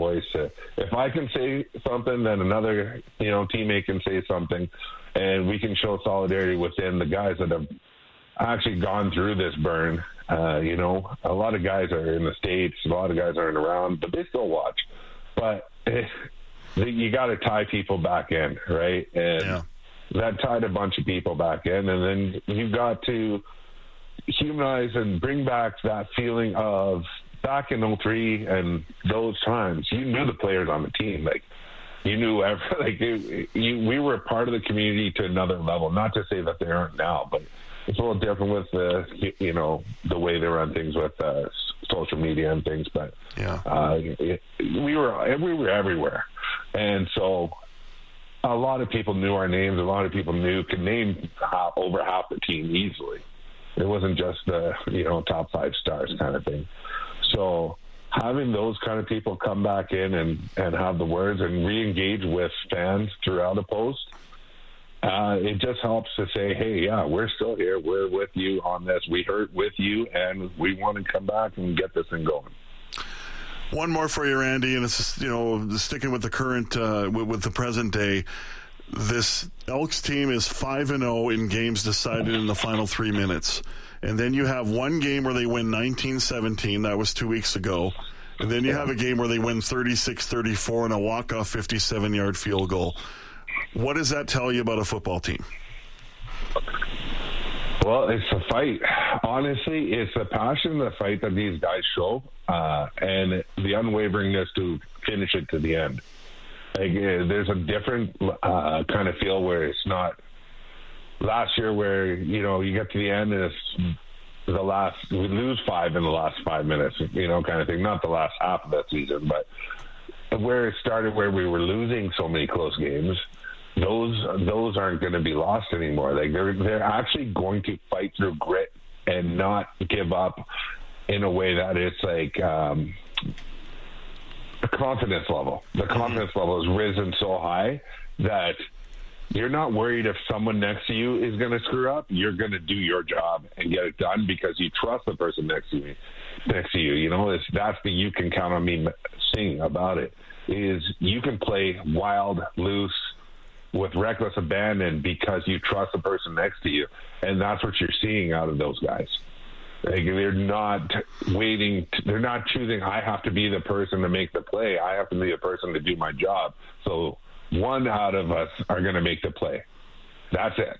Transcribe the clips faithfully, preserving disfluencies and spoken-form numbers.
voice. Uh, if I can say something, then another, you know, teammate can say something, and we can show solidarity within the guys that have actually gone through this burn. Uh, you know, a lot of guys are in the States, a lot of guys aren't around, but they still watch. But eh, you got to tie people back in, right? And yeah. that tied a bunch of people back in, and then you've got to humanize and bring back that feeling of back in oh three and those times. You knew the players on the team, like you knew every, like you, you, we were a part of the community to another level. Not to say that they aren't now, but it's a little different with the, you know, the way they run things with uh, social media and things. But yeah, uh, it, we were we were everywhere, and so a lot of people knew our names. A lot of people knew could name half, over half the team easily. It wasn't just the, you know, top five stars kind of thing. So having those kind of people come back in and, and have the words and re-engage with fans throughout a post, uh, it just helps to say, hey, yeah, we're still here. We're with you on this. We hurt with you, and we want to come back and get this thing going. One more for you, Randy, and it's, you know, sticking with the current, uh, with, with the present day. This Elks team is five and oh in games decided in the final three minutes. And then you have one game where they win nineteen seventeen. That was two weeks ago. And then you have a game where they win thirty-six thirty-four on a walk-off fifty-seven-yard field goal. What does that tell you about a football team? Well, it's a fight. Honestly, it's the passion, the fight that these guys show, uh, and the unwaveringness to finish it to the end. Like, uh, there's a different uh, kind of feel where it's not last year where, you know, you get to the end and it's the last, we lose five in the last five minutes, you know, kind of thing. Not the last half of that season, but where it started where we were losing so many close games, those those aren't going to be lost anymore. Like they're they're actually going to fight through grit and not give up in a way that it's like um, a confidence level. The confidence level has risen so high that you're not worried if someone next to you is going to screw up. You're going to do your job and get it done because you trust the person next to you. Next to you, you know, it's, that's the you can count on me thing about it. Is you can play wild, loose, with reckless abandon because you trust the person next to you, and that's what you're seeing out of those guys. Like, they're not waiting. To, they're not choosing. I have to be the person to make the play. I have to be the person to do my job. So one out of us are going to make the play. That's it,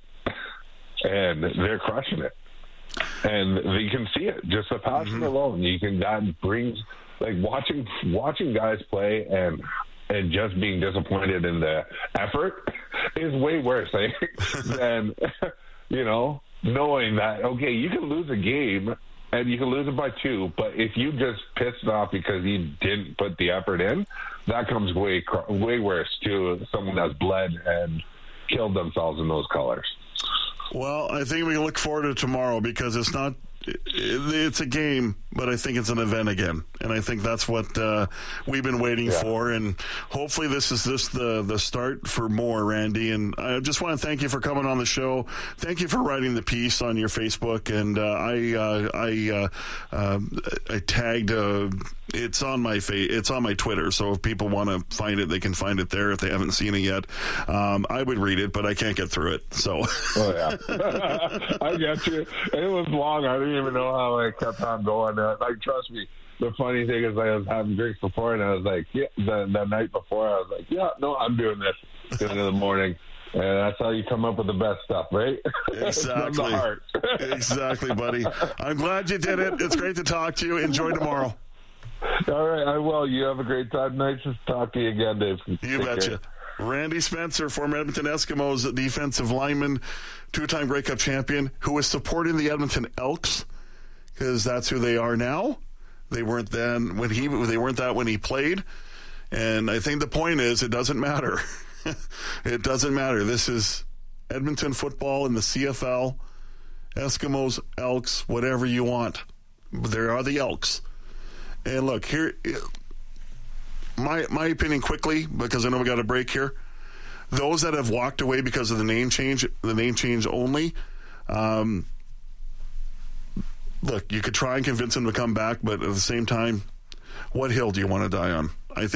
and they're crushing it. And you can see it. Just the passion mm-hmm. alone, you can. That brings like watching watching guys play and. And just being disappointed in the effort is way worse like, than, you know, knowing that, okay, you can lose a game and you can lose it by two, but if you just pissed off because you didn't put the effort in, that comes way, way worse to someone that's bled and killed themselves in those colors. Well, I think we can look forward to tomorrow because it's not, it's a game, but I think it's an event again, and I think that's what uh, we've been waiting yeah. for. And hopefully, this is just the the start for more, Randy. And I just want to thank you for coming on the show. Thank you for writing the piece on your Facebook, and uh, I uh, I uh, uh, I tagged. Uh, it's on my fa- It's on my Twitter, so if people want to find it, they can find it there if they haven't seen it yet. Um, I would read it, but I can't get through it. So, oh yeah, I get you. It was long. I didn't even know how I kept on going. Uh, like, trust me. The funny thing is, I was having drinks before, and I was like, yeah. The, the night before, I was like, yeah, no, I'm doing this in the morning. And that's how you come up with the best stuff, right? Exactly. From the heart. Exactly, buddy. I'm glad you did it. It's great to talk to you. Enjoy tomorrow. All right, I will. You have a great time. Nice to talk to you again, Dave. You Take betcha. Care. Randy Spencer, former Edmonton Eskimos defensive lineman, two-time Grey Cup champion, who was supporting the Edmonton Elks because that's who they are now. They weren't then when he. They weren't that when he played, and I think the point is it doesn't matter. It doesn't matter. This is Edmonton football in the C F L, Eskimos, Elks, whatever you want. There are the Elks. And look, here, my my opinion quickly, because I know we got a break here. Those that have walked away because of the name change, the name change only, um, look, you could try and convince them to come back, but at the same time, what hill do you want to die on?